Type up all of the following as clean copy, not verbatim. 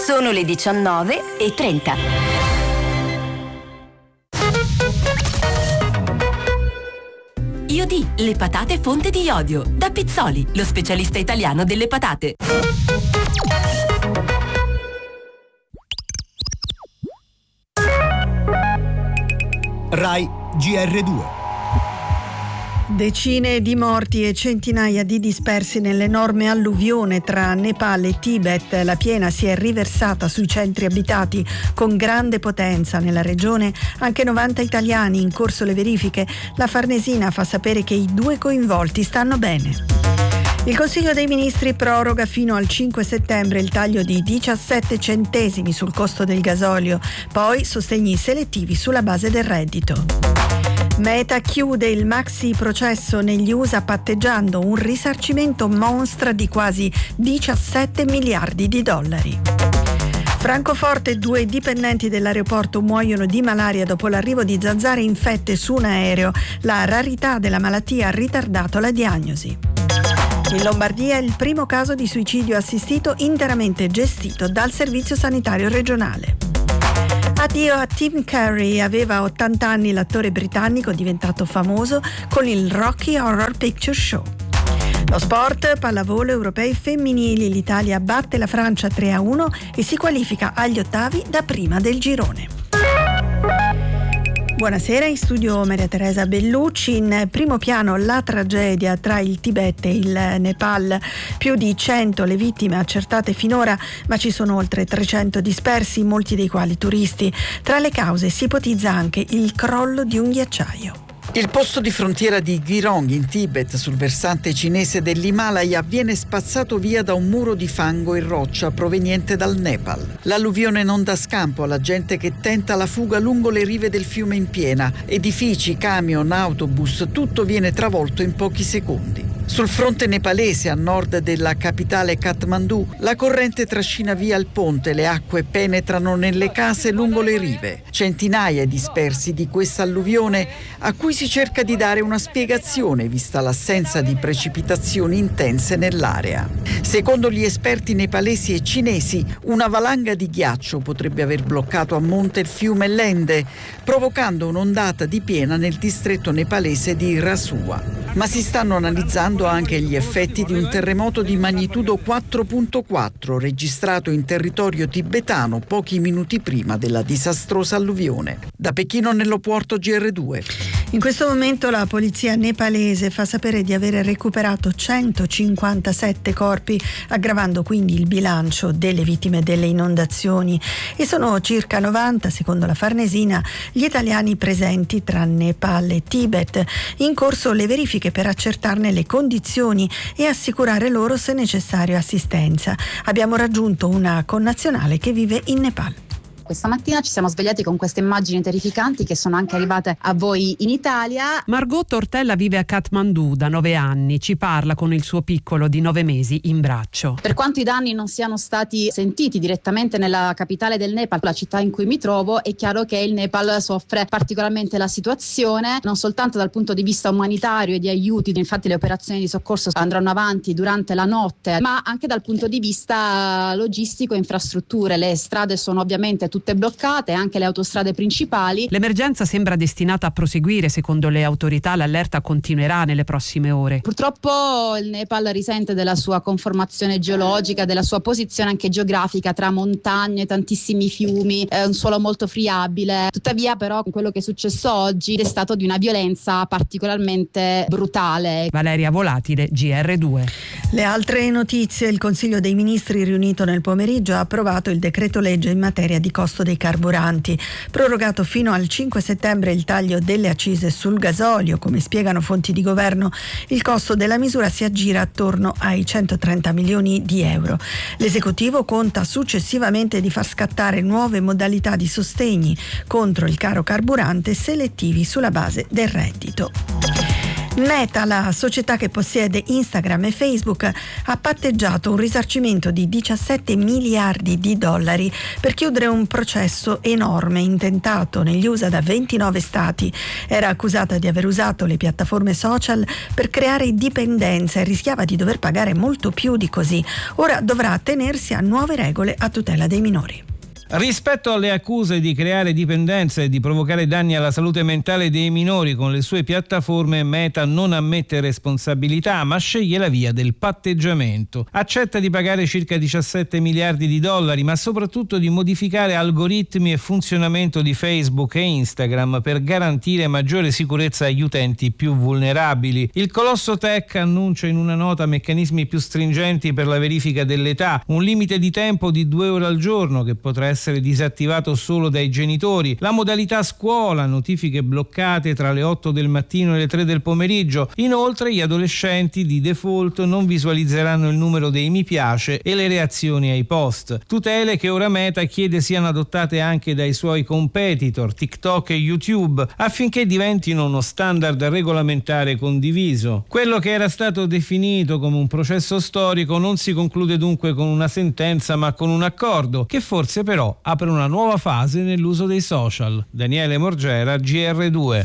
Sono le 19:30. Iodì, le patate fonte di iodio. Da Pizzoli, lo specialista italiano delle patate. Rai GR2. Decine di morti e centinaia di dispersi nell'enorme alluvione tra Nepal e Tibet. La piena si è riversata sui centri abitati con grande potenza nella regione. Anche 90 italiani in corso le verifiche. La Farnesina fa sapere che i 2 coinvolti stanno bene. Il Consiglio dei Ministri proroga fino al 5 settembre il taglio di 17 centesimi sul costo del gasolio, poi sostegni selettivi sulla base del reddito. Meta chiude il maxi processo negli USA patteggiando un risarcimento monstra di quasi 17 miliardi di dollari. Francoforte, 2 dipendenti dell'aeroporto muoiono di malaria dopo l'arrivo di zanzare infette su un aereo. La rarità della malattia ha ritardato la diagnosi. In Lombardia il primo caso di suicidio assistito interamente gestito dal Servizio Sanitario Regionale. Addio a Tim Curry, aveva 80 anni l'attore britannico diventato famoso con il Rocky Horror Picture Show. Lo sport, pallavolo, europei femminili, l'Italia batte la Francia 3-1 e si qualifica agli ottavi da prima del girone. Buonasera, in studio Maria Teresa Bellucci. In primo piano la tragedia tra il Tibet e il Nepal. Più di 100 le vittime accertate finora, ma ci sono oltre 300 dispersi, molti dei quali turisti. Tra le cause si ipotizza anche il crollo di un ghiacciaio. Il posto di frontiera di Girong in Tibet, sul versante cinese dell'Himalaya, viene spazzato via da un muro di fango e roccia proveniente dal Nepal. L'alluvione non dà scampo alla gente che tenta la fuga lungo le rive del fiume in piena. Edifici, camion, autobus, tutto viene travolto in pochi secondi. Sul fronte nepalese, a nord della capitale Kathmandu, la corrente trascina via il ponte, le acque penetrano nelle case lungo le rive. Centinaia dispersi di questa alluvione a cui si cerca di dare una spiegazione vista l'assenza di precipitazioni intense nell'area. Secondo gli esperti nepalesi e cinesi, una valanga di ghiaccio potrebbe aver bloccato a monte il fiume Lende, provocando un'ondata di piena nel distretto nepalese di Rasua. Ma si stanno analizzando anche gli effetti di un terremoto di magnitudo 4.4 registrato in territorio tibetano pochi minuti prima della disastrosa alluvione. Da Pechino, Nello Puorto, GR2. In questo momento la polizia nepalese fa sapere di aver recuperato 157 corpi, aggravando quindi il bilancio delle vittime delle inondazioni, e sono circa 90, secondo la Farnesina, gli italiani presenti tra Nepal e Tibet. In corso le verifiche per accertarne le condizioni e assicurare loro, se necessario, assistenza. Abbiamo raggiunto una connazionale che vive in Nepal. Questa mattina ci siamo svegliati con queste immagini terrificanti che sono anche arrivate a voi in Italia. Margot Tortella vive a Kathmandu da 9 anni, ci parla con il suo piccolo di 9 mesi in braccio. Per quanto i danni non siano stati sentiti direttamente nella capitale del Nepal, la città in cui mi trovo, è chiaro che il Nepal soffre particolarmente la situazione, non soltanto dal punto di vista umanitario e di aiuti, infatti le operazioni di soccorso andranno avanti durante la notte, ma anche dal punto di vista logistico e infrastrutture. Le strade sono ovviamente tutte bloccate, anche le autostrade principali. L'emergenza sembra destinata a proseguire, secondo le autorità l'allerta continuerà nelle prossime ore. Purtroppo il Nepal risente della sua conformazione geologica, della sua posizione anche geografica tra montagne, tantissimi fiumi, è un suolo molto friabile. Tuttavia però quello che è successo oggi è stato di una violenza particolarmente brutale. Valeria Volatile, GR2. Le altre notizie: il Consiglio dei Ministri riunito nel pomeriggio ha approvato il decreto legge in materia di costo dei carburanti. Prorogato fino al 5 settembre il taglio delle accise sul gasolio, come spiegano fonti di governo, il costo della misura si aggira attorno ai 130 milioni di euro. L'esecutivo conta successivamente di far scattare nuove modalità di sostegni contro il caro carburante selettivi sulla base del reddito. Meta, la società che possiede Instagram e Facebook, ha patteggiato un risarcimento di 17 miliardi di dollari per chiudere un processo enorme intentato negli USA da 29 stati. Era accusata di aver usato le piattaforme social per creare dipendenza e rischiava di dover pagare molto più di così. Ora dovrà attenersi a nuove regole a tutela dei minori. Rispetto alle accuse di creare dipendenza e di provocare danni alla salute mentale dei minori con le sue piattaforme, Meta non ammette responsabilità, ma sceglie la via del patteggiamento. Accetta di pagare circa 17 miliardi di dollari, ma soprattutto di modificare algoritmi e funzionamento di Facebook e Instagram per garantire maggiore sicurezza agli utenti più vulnerabili. Il colosso tech annuncia in una nota meccanismi più stringenti per la verifica dell'età, un limite di tempo di 2 ore al giorno che potrà essere disattivato solo dai genitori, la modalità scuola, notifiche bloccate tra le 8 del mattino e le 3 del pomeriggio. Inoltre gli adolescenti di default non visualizzeranno il numero dei mi piace e le reazioni ai post. Tutele che ora Meta chiede siano adottate anche dai suoi competitor TikTok e YouTube affinché diventino uno standard regolamentare condiviso. Quello che era stato definito come un processo storico non si conclude dunque con una sentenza ma con un accordo che forse però apre una nuova fase nell'uso dei social. Daniele Morgera, GR2.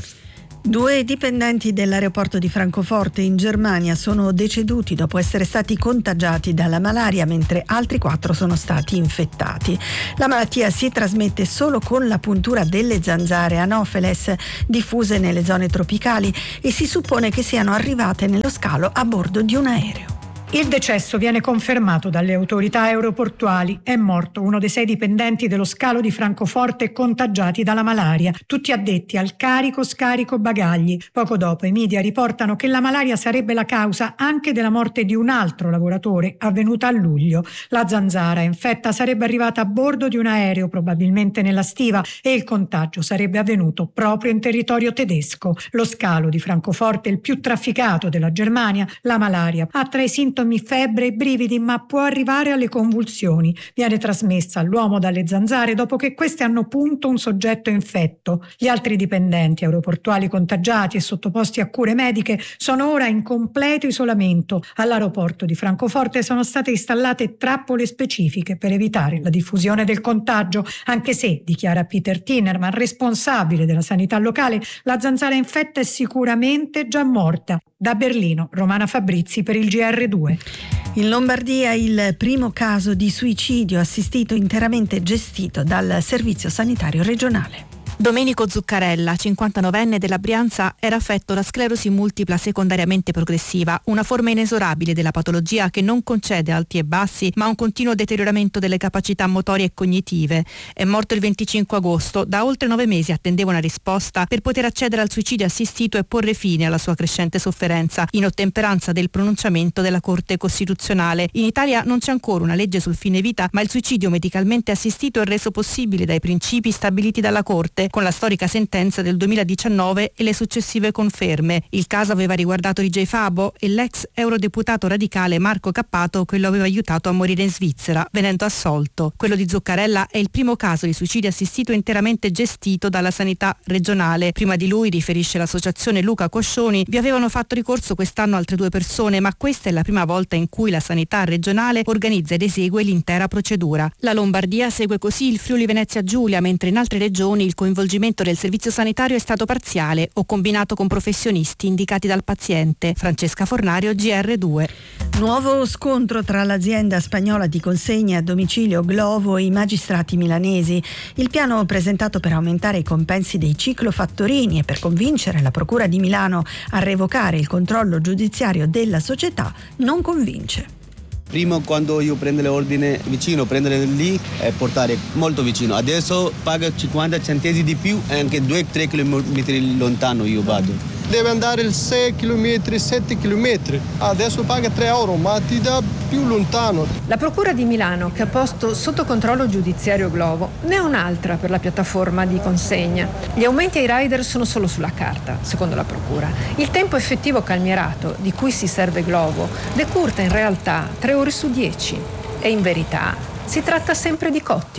2 dipendenti dell'aeroporto di Francoforte in Germania sono deceduti dopo essere stati contagiati dalla malaria, mentre altri 4 sono stati infettati. La malattia si trasmette solo con la puntura delle zanzare Anopheles diffuse nelle zone tropicali e si suppone che siano arrivate nello scalo a bordo di un aereo. Il decesso viene confermato dalle autorità aeroportuali. È morto uno dei 6 dipendenti dello scalo di Francoforte contagiati dalla malaria, tutti addetti al carico-scarico bagagli. Poco dopo i media riportano che la malaria sarebbe la causa anche della morte di un altro lavoratore avvenuta a luglio. La zanzara infetta sarebbe arrivata a bordo di un aereo, probabilmente nella stiva, e il contagio sarebbe avvenuto proprio in territorio tedesco. Lo scalo di Francoforte è il più trafficato della Germania. La malaria ha tra i sintomi febbre e brividi, ma può arrivare alle convulsioni. Viene trasmessa all'uomo dalle zanzare dopo che queste hanno punto un soggetto infetto. Gli altri dipendenti aeroportuali contagiati e sottoposti a cure mediche sono ora in completo isolamento. All'aeroporto di Francoforte sono state installate trappole specifiche per evitare la diffusione del contagio, anche se, dichiara Peter Tinerman, responsabile della sanità locale, la zanzara infetta è sicuramente già morta. Da Berlino, Romana Fabrizi per il GR2. In Lombardia il primo caso di suicidio assistito interamente gestito dal Servizio Sanitario Regionale. Domenico Zuccarella, 59enne della Brianza, era affetto da sclerosi multipla secondariamente progressiva, una forma inesorabile della patologia che non concede alti e bassi, ma un continuo deterioramento delle capacità motorie e cognitive. È morto il 25 agosto, da oltre 9 mesi attendeva una risposta per poter accedere al suicidio assistito e porre fine alla sua crescente sofferenza, in ottemperanza del pronunciamento della Corte Costituzionale. In Italia non c'è ancora una legge sul fine vita, ma il suicidio medicalmente assistito è reso possibile dai principi stabiliti dalla Corte, con la storica sentenza del 2019 e le successive conferme. Il caso aveva riguardato DJ Fabo e l'ex eurodeputato radicale Marco Cappato, che lo aveva aiutato a morire in Svizzera, venendo assolto. Quello di Zuccarella è il primo caso di suicidio assistito interamente gestito dalla sanità regionale. Prima di lui, riferisce l'associazione Luca Coscioni, vi avevano fatto ricorso quest'anno altre 2 persone, ma questa è la prima volta in cui la sanità regionale organizza ed esegue l'intera procedura. La Lombardia segue così il Friuli Venezia Giulia, mentre in altre regioni il coinvolgimento del servizio sanitario è stato parziale o combinato con professionisti indicati dal paziente. Francesca Fornario, GR2. Nuovo scontro tra l'azienda spagnola di consegne a domicilio Glovo e i magistrati milanesi. Il piano presentato per aumentare i compensi dei ciclofattorini e per convincere la Procura di Milano a revocare il controllo giudiziario della società non convince. Prima, quando io prendo l'ordine vicino, prendere lì e portare molto vicino. Adesso paga 50 centesimi di più e anche 2-3 km lontano io vado. Deve andare 6 km, 7 km. Adesso paga 3 euro, ma ti dà più lontano. La Procura di Milano, che ha posto sotto controllo giudiziario Glovo, ne ha un'altra per la piattaforma di consegna. Gli aumenti ai rider sono solo sulla carta, secondo la Procura. Il tempo effettivo calmierato, di cui si serve Glovo, decurta in realtà 3 ore su 10. E in verità si tratta sempre di cottimo,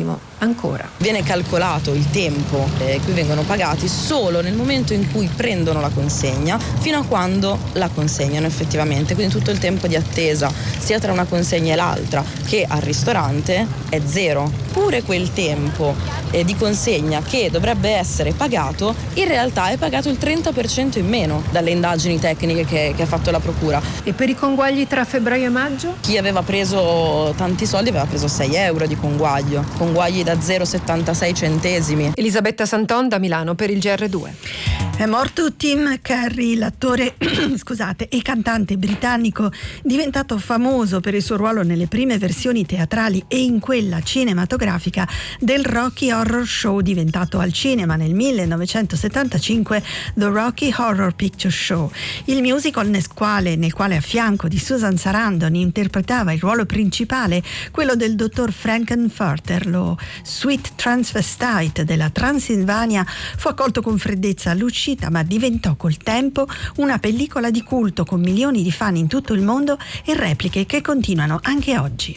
Ancora. Viene calcolato il tempo cui vengono pagati solo nel momento in cui prendono la consegna fino a quando la consegnano effettivamente, quindi tutto il tempo di attesa sia tra una consegna e l'altra che al ristorante è zero. Pure quel tempo di consegna che dovrebbe essere pagato in realtà è pagato il 30% in meno dalle indagini tecniche che ha fatto la procura. E per i conguagli tra febbraio e maggio? Chi aveva preso tanti soldi aveva preso 6 euro di conguagli da 0,76 centesimi. Elisabetta Santon da Milano per il GR2. È morto Tim Curry, l'attore e cantante britannico diventato famoso per il suo ruolo nelle prime versioni teatrali e in quella cinematografica del Rocky Horror Show, diventato al cinema nel 1975 The Rocky Horror Picture Show, il musical nel quale a fianco di Susan Sarandon interpretava il ruolo principale, quello del dottor Frankenfurter, lo sweet transvestite della Transilvania. Fu accolto con freddezza all'uscita, ma diventò col tempo una pellicola di culto con milioni di fan in tutto il mondo e repliche che continuano anche oggi.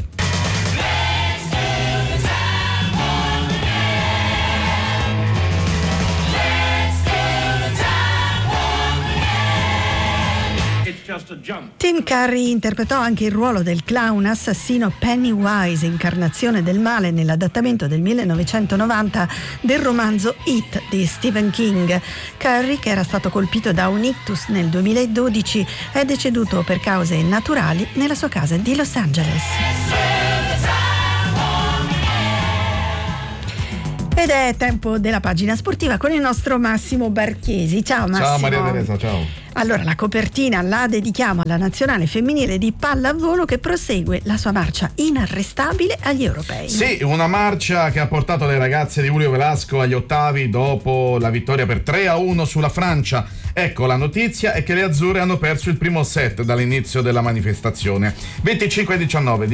Tim Curry interpretò anche il ruolo del clown assassino Pennywise, incarnazione del male, nell'adattamento del 1990 del romanzo It di Stephen King. Curry, che era stato colpito da un ictus nel 2012, è deceduto per cause naturali nella sua casa di Los Angeles. Ed è tempo della pagina sportiva con il nostro Massimo Barchesi. Ciao Massimo. Ciao Maria Teresa, ciao. Allora, la copertina la dedichiamo alla nazionale femminile di pallavolo che prosegue la sua marcia inarrestabile agli europei. Sì, una marcia che ha portato le ragazze di Julio Velasco agli ottavi dopo la vittoria per 3-1 sulla Francia. Ecco, la notizia è che le azzurre hanno perso il primo set dall'inizio della manifestazione. 25-19,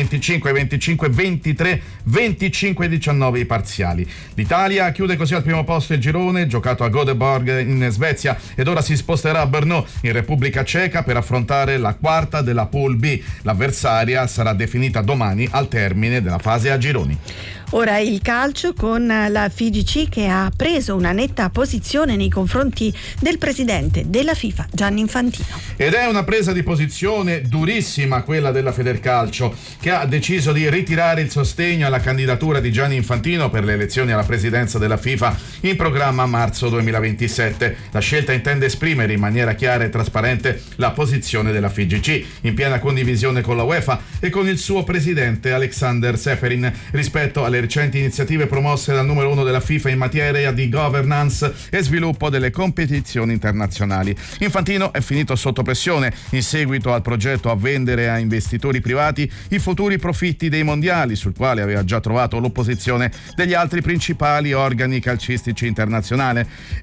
19-25, 25-23, 25-19 i parziali. L'Italia chiude così al primo posto il girone, giocato a Göteborg in Svezia, ed ora si sposterà a Brno in Repubblica Ceca per affrontare la quarta della Pool B. L'avversaria sarà definita domani al termine della fase a gironi. Ora il calcio con la FIGC che ha preso una netta posizione nei confronti del presidente della FIFA, Gianni Infantino. Ed è una presa di posizione durissima quella della Federcalcio, che ha deciso di ritirare il sostegno alla candidatura di Gianni Infantino per le elezioni alla presidenza della FIFA in programma a marzo 2027. La scelta intende esprimere in maniera chiara e trasparente la posizione della FIGC, in piena condivisione con la UEFA e con il suo presidente Alexander Seferin rispetto alle recenti iniziative promosse dal numero 1 della FIFA in materia di governance e sviluppo delle competizioni internazionali. Infantino è finito sotto pressione in seguito al progetto a vendere a investitori privati i futuri profitti dei mondiali, sul quale aveva già trovato l'opposizione degli altri principali organi calcistici internazionali,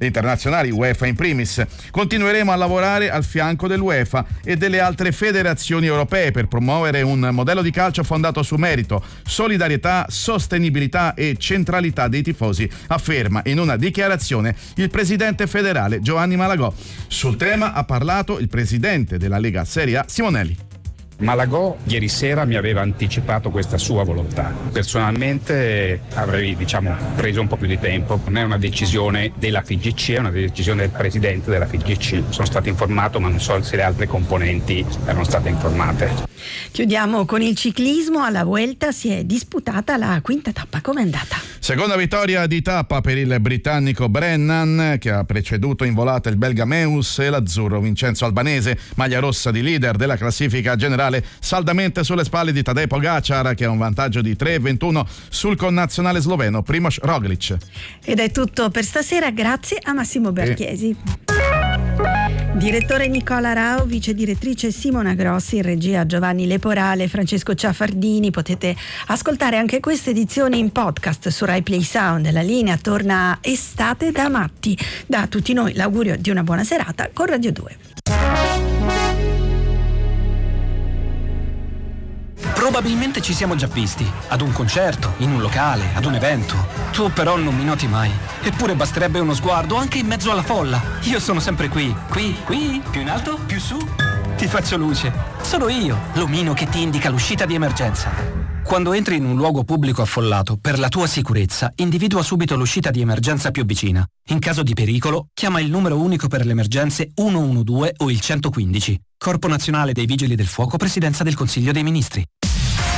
UEFA in primis. Continueremo a lavorare al fianco dell'UEFA e delle altre federazioni europee per promuovere un modello di calcio fondato su merito, solidarietà, sostenibilità e centralità dei tifosi, afferma in una dichiarazione il presidente federale Giovanni Malagò. Sul tema ha parlato il presidente della Lega Serie A Simonelli. Malagò ieri sera mi aveva anticipato questa sua volontà. Personalmente avrei preso un po' più di tempo. Non è una decisione della FIGC, è una decisione del presidente della FIGC. Sono stato informato, ma non so se le altre componenti erano state informate. Chiudiamo con il ciclismo. Alla Vuelta si è disputata la quinta tappa. Com'è andata? Seconda vittoria di tappa per il britannico Brennan, che ha preceduto in volata il belga Meus e l'azzurro Vincenzo Albanese, maglia rossa di leader della classifica generale, saldamente sulle spalle di Tadej Pogacar, che ha un vantaggio di 3,21 sul connazionale sloveno Primož Roglič. Ed è tutto per stasera, grazie a Massimo Barchesi. Direttore Nicola Rao, vice direttrice Simona Grossi, in regia Giovanni Leporale, Francesco Ciaffardini. Potete ascoltare anche queste edizioni in podcast su Rai Play Sound. La linea torna a Estate da matti. Da tutti noi l'augurio di una buona serata con Radio 2. Probabilmente ci siamo già visti, ad un concerto, in un locale, ad un evento. Tu però non mi noti mai. Eppure basterebbe uno sguardo anche in mezzo alla folla. Io sono sempre qui, più in alto, più su. Ti faccio luce. Sono io, l'omino che ti indica l'uscita di emergenza. Quando entri in un luogo pubblico affollato, per la tua sicurezza, individua subito l'uscita di emergenza più vicina. In caso di pericolo, chiama il numero unico per le emergenze 112 o il 115. Corpo Nazionale dei Vigili del Fuoco, Presidenza del Consiglio dei Ministri.